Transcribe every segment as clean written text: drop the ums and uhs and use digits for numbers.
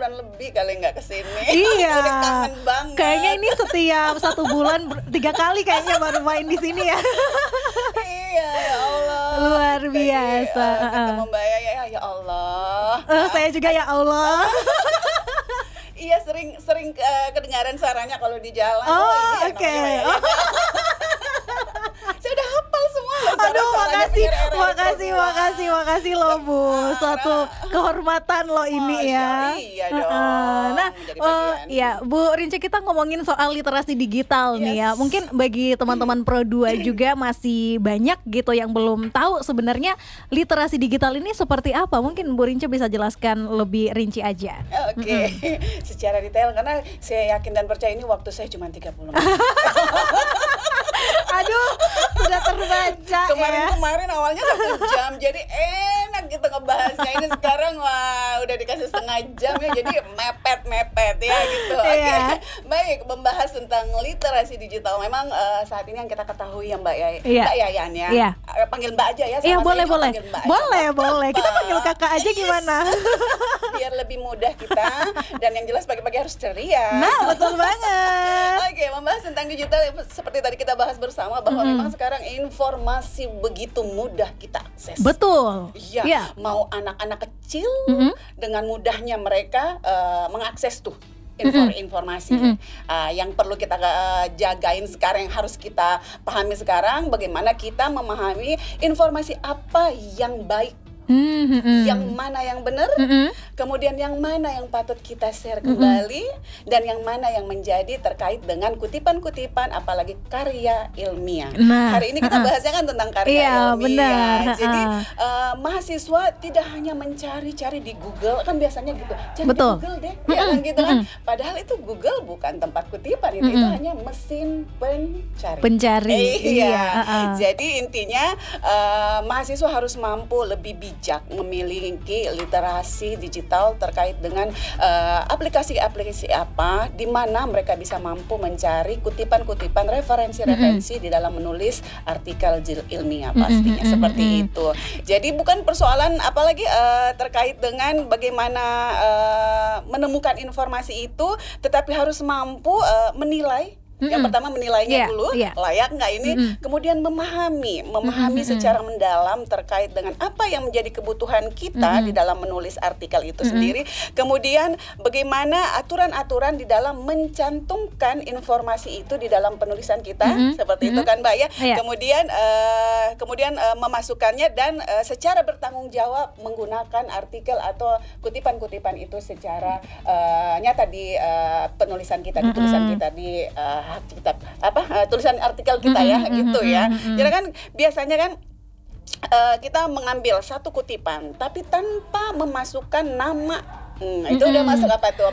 sebulan lebih kali nggak kesini. Iya. Udah kangen banget. Kayaknya ini setiap 1 bulan 3 kali kayaknya baru main di sini ya. Iya, ya Allah. Luar biasa. Ketemu Mbak Yaya, ya Allah. Saya juga ya Allah. Iya, sering kedengaran suaranya kalau di jalan. Oh, ini oke. namanya Mbak Yaya. Saya udah hafal semua loh. Aduh, suara-suaranya makasih loh Bu. Suatu kehormatan loh ini ya. Iya dong. Nah, menjadi bagian. ya Bu Rince, kita ngomongin soal literasi digital nih ya. Mungkin bagi teman-teman Pro 2 juga masih banyak gitu yang belum tahu sebenarnya literasi digital ini seperti apa. Mungkin Bu Rince bisa jelaskan lebih rinci aja. Oke. Secara detail karena saya yakin dan percaya ini waktu saya cuma 30 menit. Aduh, sudah terbaca Kemarin awalnya 1 jam, jadi enak gitu ngebahasnya. Ini sekarang wah udah dikasih setengah jam ya, jadi mepet ya gitu. Oke. Baik, membahas tentang literasi digital. Memang saat ini yang kita ketahui ya Mbak Yayan ya. Panggil Mbak aja ya. Iya, boleh. Boleh. Kita panggil kakak aja gimana? Biar lebih mudah kita, dan yang jelas pagi-pagi harus ceria. Nah, betul banget. Oke, membahas tentang digital seperti tadi kita bahas bersama bahwa memang sekarang informasi begitu mudah kita akses. Betul. Iya. Mau anak-anak kecil dengan mudahnya mereka mengakses tuh informasi. Yang perlu kita jagain sekarang, yang harus kita pahami sekarang, bagaimana kita memahami informasi apa yang baik, yang mana yang benar, kemudian yang mana yang patut kita share kembali, dan yang mana yang menjadi terkait dengan kutipan-kutipan apalagi karya ilmiah. Nah, hari ini kita bahasnya kan tentang karya ilmiah. Benar. Jadi mahasiswa tidak hanya mencari-cari di Google, kan biasanya gitu, cari di Google deh, ya kan gitu kan. Padahal itu Google bukan tempat kutipan, itu hanya mesin pencari. Iya. Jadi intinya mahasiswa harus mampu lebih bijak memiliki literasi digital terkait dengan aplikasi-aplikasi apa di mana mereka bisa mampu mencari kutipan-kutipan, referensi-referensi di dalam menulis artikel ilmiah pastinya seperti itu. Jadi bukan persoalan apalagi terkait dengan bagaimana menemukan informasi itu, tetapi harus mampu menilai. Yang pertama menilainya dulu, layak nggak ini, kemudian memahami secara mendalam terkait dengan apa yang menjadi kebutuhan kita di dalam menulis artikel itu sendiri. Kemudian bagaimana aturan-aturan di dalam mencantumkan informasi itu di dalam penulisan kita, seperti itu kan Mbak ya. Kemudian memasukkannya dan secara bertanggung jawab menggunakan artikel atau kutipan-kutipan itu secara nyata di penulisan kita, di tulisan kita, di tulisan artikel kita ya, gitu ya. Jadi kan biasanya kan kita mengambil satu kutipan tapi tanpa memasukkan nama. Itu udah masuk apa tuh?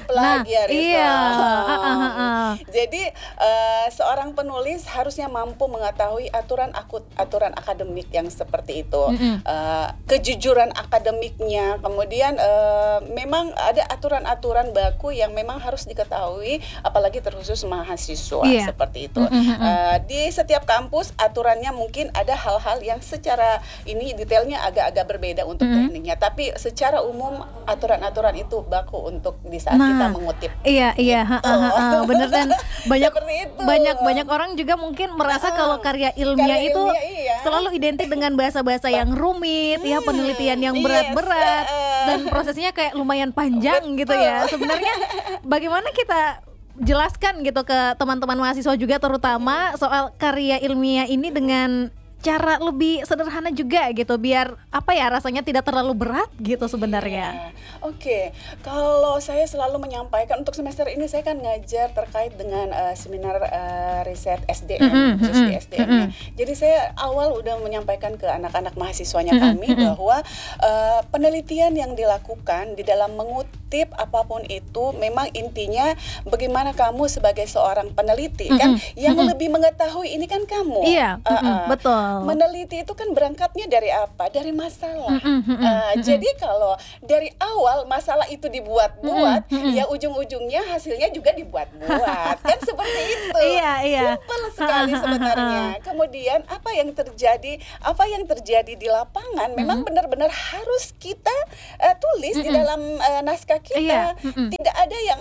Plagiarisme. Jadi seorang penulis harusnya mampu mengetahui aturan akademik yang seperti itu, kejujuran akademiknya. Kemudian memang ada aturan-aturan baku yang memang harus diketahui, apalagi terkhusus mahasiswa seperti itu. Di setiap kampus aturannya mungkin ada hal-hal yang secara ini detailnya agak-agak berbeda untuk tekniknya, tapi secara umum aturan-aturan itu baku untuk di saat kita mengutip. Iya, bener. Dan banyak orang juga mungkin merasa kalau karya ilmiah itu selalu identik dengan bahasa-bahasa yang rumit, ya, penelitian yang berat-berat, dan prosesnya kayak lumayan panjang gitu ya. Sebenarnya bagaimana kita jelaskan gitu ke teman-teman mahasiswa juga terutama soal karya ilmiah ini dengan cara lebih sederhana juga gitu, biar rasanya tidak terlalu berat gitu sebenarnya. Oke, kalau saya selalu menyampaikan untuk semester ini saya kan ngajar terkait dengan seminar riset SDM, khusus di SDM. Jadi saya awal udah menyampaikan ke anak-anak mahasiswanya kami bahwa penelitian yang dilakukan di dalam mengutip apapun itu memang intinya bagaimana kamu sebagai seorang peneliti kan yang lebih mengetahui ini kan kamu. Iya, betul. Meneliti itu kan berangkatnya dari apa? Dari masalah. Jadi kalau dari awal masalah itu dibuat-buat, ya ujung-ujungnya hasilnya juga dibuat-buat. Kan seperti itu. Iya. Simpel sekali sebenarnya. Kemudian apa yang terjadi di lapangan memang benar-benar harus kita tulis di dalam naskah kita. Tidak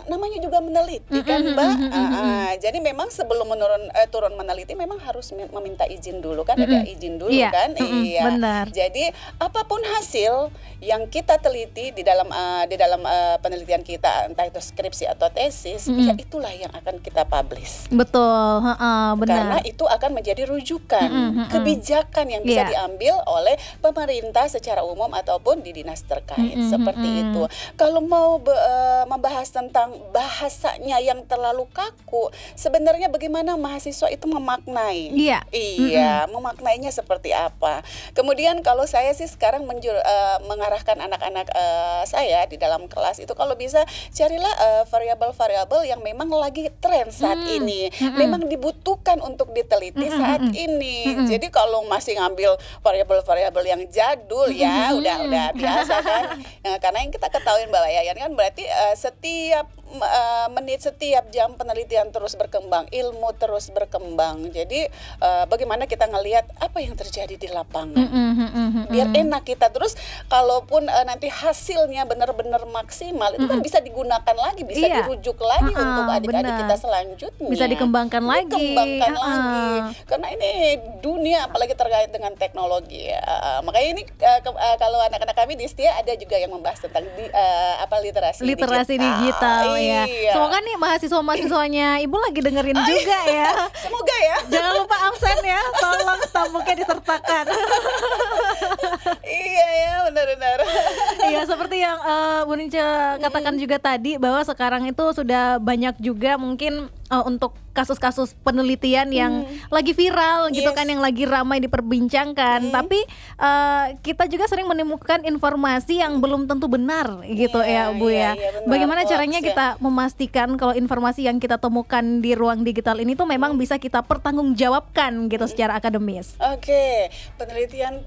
namanya juga meneliti kan Mbak. Jadi memang sebelum turun meneliti memang harus meminta izin dulu kan, ada izin dulu kan. Iya. Benar. Jadi apapun hasil yang kita teliti di dalam penelitian kita, entah itu skripsi atau tesis, ya itulah yang akan kita publish. Betul, benar. Karena itu akan menjadi rujukan kebijakan yang bisa diambil oleh pemerintah secara umum ataupun di dinas terkait, seperti itu. Kalau mau membahas tentang bahasanya yang terlalu kaku, sebenarnya bagaimana mahasiswa itu memaknai? Iya, memaknainya seperti apa? Kemudian kalau saya sih sekarang mengarahkan anak-anak saya di dalam kelas itu, kalau bisa carilah variabel-variabel yang memang lagi tren saat ini, memang dibutuhkan untuk diteliti saat ini. Jadi kalau masih ngambil variabel-variabel yang jadul ya udah biasa kan. Karena yang kita ketahui Mbak Yayan kan berarti setiap menit, setiap jam penelitian terus berkembang, ilmu terus berkembang. Jadi bagaimana kita ngelihat apa yang terjadi di lapangan, biar enak kita. Terus kalaupun nanti hasilnya benar-benar maksimal, itu kan bisa digunakan lagi, bisa dirujuk lagi untuk adik-adik kita selanjutnya. Bisa dikembangkan lagi. Karena ini dunia apalagi terkait dengan teknologi. Makanya ini kalau anak-anak kami di Setia ada juga yang membahas tentang literasi digital. Ya. Semoga nih mahasiswa-mahasiswanya Ibu lagi dengerin juga ya. Semoga ya. Jangan lupa absen ya, tolong tampuknya disertakan. Iya ya, benar-benar. Iya, seperti yang Bu Nince katakan juga tadi, bahwa sekarang itu sudah banyak juga mungkin untuk kasus-kasus penelitian yang lagi viral gitu kan, yang lagi ramai diperbincangkan. Tapi kita juga sering menemukan informasi yang belum tentu benar gitu ya Bu ya. Bagaimana caranya kita memastikan kalau informasi yang kita temukan di ruang digital ini tuh memang bisa kita pertanggungjawabkan gitu secara akademis? Oke, penelitian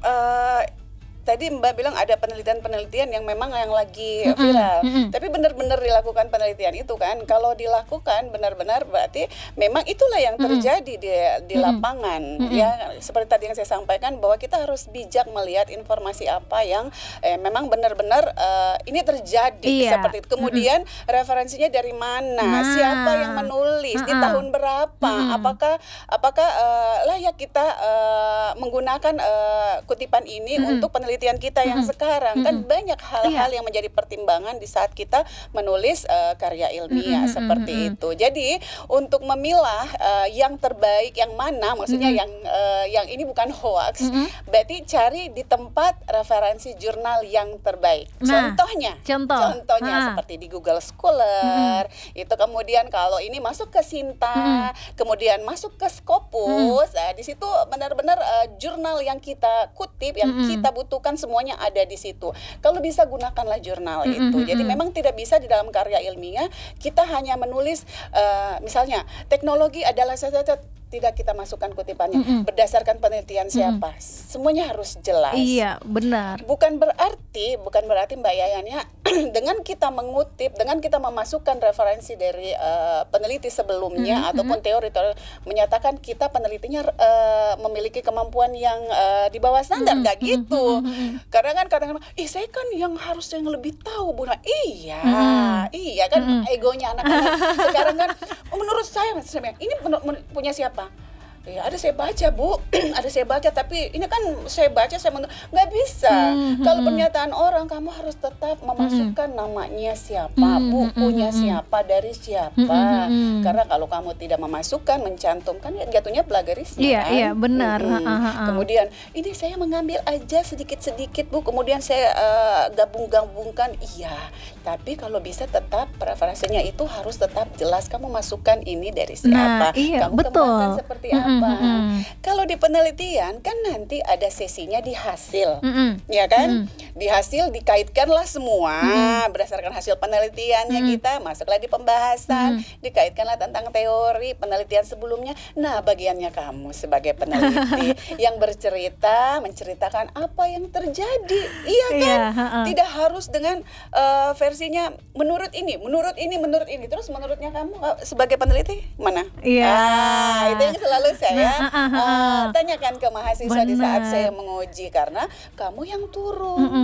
tadi Mbak bilang ada penelitian-penelitian yang memang yang lagi viral, tapi benar-benar dilakukan penelitian itu kan. Kalau dilakukan benar-benar berarti memang itulah yang terjadi di lapangan. Ya, seperti tadi yang saya sampaikan bahwa kita harus bijak melihat informasi apa yang memang benar-benar ini terjadi seperti itu. Kemudian referensinya dari mana, siapa yang menulis, di tahun berapa, apakah layak kita menggunakan kutipan ini untuk penelitian kita yang sekarang. Kan banyak hal-hal yang menjadi pertimbangan di saat kita menulis karya ilmiah seperti itu. Jadi untuk memilah yang terbaik yang mana, maksudnya yang ini bukan hoax, berarti cari di tempat referensi jurnal yang terbaik. Contohnya seperti di Google Scholar, itu kemudian kalau ini masuk ke Sinta, kemudian masuk ke Scopus, di situ benar-benar jurnal yang kita kutip, yang kita butuhkan semuanya ada di situ. Kalau bisa gunakanlah jurnal itu. Jadi memang tidak bisa di dalam karya ilmiah kita hanya menulis misalnya teknologi adalah tidak kita masukkan kutipannya berdasarkan penelitian siapa. Semuanya harus jelas. Iya, benar. Bukan berarti Mbak Yayan ya dengan kita mengutip, dengan kita memasukkan referensi dari peneliti sebelumnya ataupun teori menyatakan kita penelitinya memiliki kemampuan yang di bawah standar, nggak gitu. Karena kan kadang-kadang saya kan yang harus yang lebih tahu Bu. Iya kan egonya anak-anak sekarang kan menurut saya ini punya siapa? Ya ada saya baca Bu, ada saya baca, tapi ini kan saya baca nggak bisa. Kalau pernyataan orang kamu harus tetap memasukkan namanya siapa, bukunya siapa, dari siapa. Karena kalau kamu tidak memasukkan, mencantumkan, ya jatuhnya plagiarisme. Iya benar. Kemudian ini saya mengambil aja sedikit-sedikit Bu, kemudian saya gabung-gabungkan. Iya, tapi kalau bisa tetap referensinya itu harus tetap jelas. Kamu masukkan ini dari siapa, kamu kembangkan seperti apa. Kalau di penelitian kan nanti ada sesinya di hasil, ya kan? Di hasil dikaitkanlah semua berdasarkan hasil penelitiannya kita, masuklah di pembahasan, dikaitkanlah tentang teori penelitian sebelumnya. Nah, bagiannya kamu sebagai peneliti yang menceritakan apa yang terjadi, iya kan? Tidak harus dengan versinya menurut ini, terus menurutnya kamu sebagai peneliti mana? Itu yang selalu saya tanyakan ke mahasiswa di saat saya menguji, karena kamu yang turun,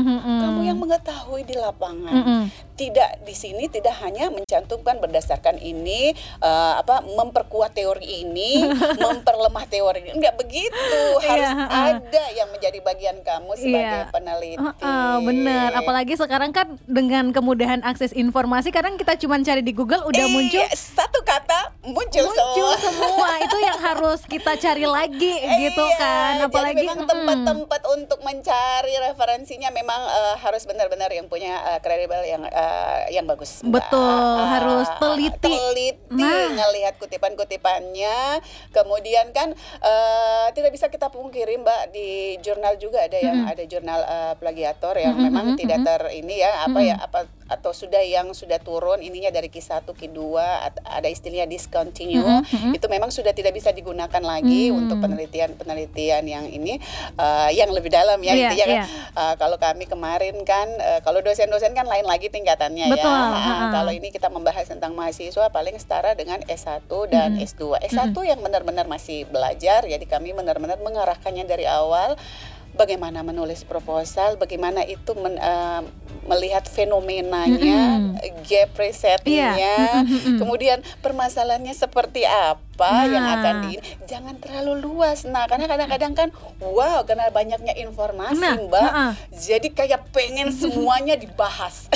Kamu yang mengetahui di lapangan. Tidak, di sini tidak hanya mencantumkan berdasarkan ini memperkuat teori ini, memperlemah teori ini, enggak begitu. Harus ada yang menjadi bagian kamu sebagai peneliti. Bener, apalagi sekarang kan dengan kemudahan akses informasi, kadang kita cuma cari di Google udah muncul satu kata muncul semua. Itu yang harus kita cari lagi gitu kan. Apalagi jadi memang tempat-tempat untuk mencari referensinya memang harus benar-benar yang punya kredibel yang bagus. Betul, harus teliti ngelihat kutipan-kutipannya. Kemudian kan tidak bisa kita pungkiri Mbak, di jurnal juga ada yang ada jurnal plagiator yang memang tidak atau sudah turun ininya dari Q1 Q2, ada istilahnya discontinue. Itu memang sudah tidak bisa digunakan lagi untuk penelitian yang ini yang lebih dalam ya. Kalau kami kemarin kan kalau dosen-dosen kan lain lagi tingkatannya. Betul. Kalau ini kita membahas tentang mahasiswa paling setara dengan S1 dan S2. S1 yang benar-benar masih belajar, jadi kami benar-benar mengarahkannya dari awal. Bagaimana menulis proposal, bagaimana itu melihat fenomenanya, gap risetnya, kemudian permasalahannya seperti apa yang akan jangan terlalu luas. Nah, karena kadang-kadang kan karena banyaknya informasi Mbak, jadi kayak pengen semuanya dibahas.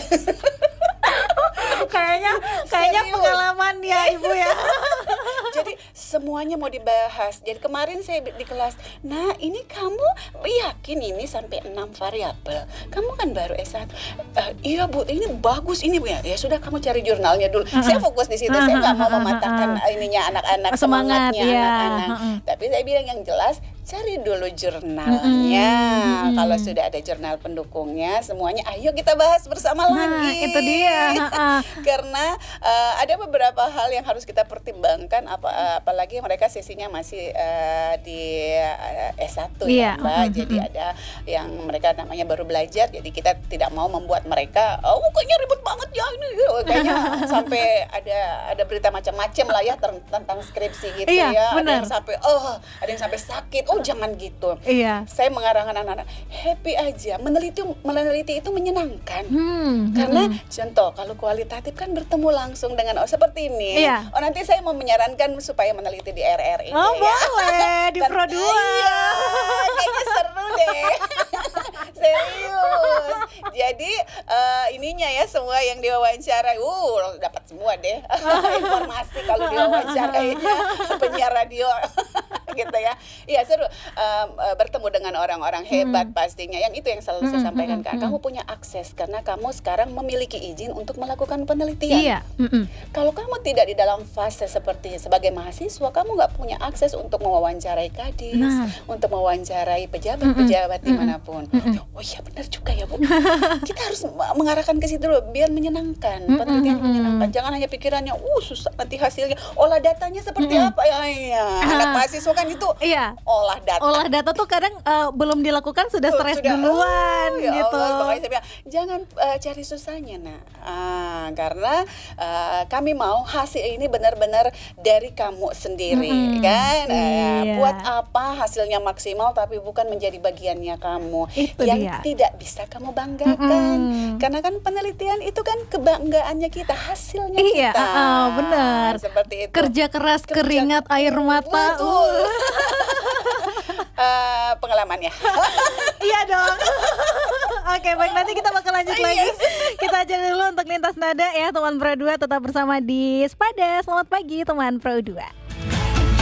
Kayaknya pengalaman ya Ibu ya. Jadi semuanya mau dibahas. Jadi kemarin saya di kelas, nah ini kamu yakin ini sampai 6 variabel? Kamu kan baru S1. Iya Bu, ini bagus ini Bu ya. Ya sudah kamu cari jurnalnya dulu. Saya fokus di situ. Saya nggak mau mematahkan ininya anak-anak, semangatnya anak-anak. Tapi saya bilang yang jelas, cari dulu jurnalnya. Kalau sudah ada jurnal pendukungnya, semuanya ayo kita bahas bersama lagi. Itu dia. Karena ada beberapa hal yang harus kita pertimbangkan, apalagi mereka sesinya masih di S1 ya Mbak. Jadi ada yang mereka namanya baru belajar, jadi kita tidak mau membuat mereka kayaknya ribet banget ya ini, kayaknya sampai ada berita macam-macam lah ya tentang skripsi gitu ya. Ada yang sampai sakit. Jangan gitu. Saya mengarahkan anak-anak happy aja, meneliti itu menyenangkan. Karena contoh kalau kualitatif kan bertemu langsung dengan seperti ini. Nanti saya mau menyarankan supaya meneliti di RRI. Boleh di Pro 2. Kayaknya seru deh. Serius. Jadi ininya ya, semua yang diwawancara dapat semua deh informasi kalau diwawancarainya penyiar radio. Gitu ya. Iya seru bertemu dengan orang-orang hebat pastinya. Yang itu yang selalu saya sampaikan Kak. Kamu punya akses karena kamu sekarang memiliki izin untuk melakukan penelitian. Kalau kamu tidak di dalam fase seperti sebagai mahasiswa, kamu nggak punya akses untuk mewawancarai kadis, untuk mewawancarai pejabat-pejabat dimanapun. Oh iya benar juga ya Bu. Kita harus mengarahkan ke situ dulu biar menyenangkan, penelitian menyenangkan. Jangan hanya pikirannya susah nanti hasilnya. Olah datanya seperti apa ya? Anak mahasiswa kan itu olah data tuh kadang belum dilakukan sudah stres duluan gitu. Makanya saya bilang jangan cari susahnya karena kami mau hasil ini benar-benar dari kamu sendiri kan. Buat apa hasilnya maksimal tapi bukan menjadi bagiannya kamu yang tidak bisa kamu banggakan. Karena kan penelitian itu kan kebanggaannya kita, hasilnya kita. Benar. Seperti itu. Kerja keras, keringat, air mata. Pengalamannya. Iya dong. Oke, baik, nanti kita bakal lanjut lagi. Kita aja dulu untuk lintas nada ya teman Pro 2, tetap bersama di Spada. Selamat pagi teman Pro 2.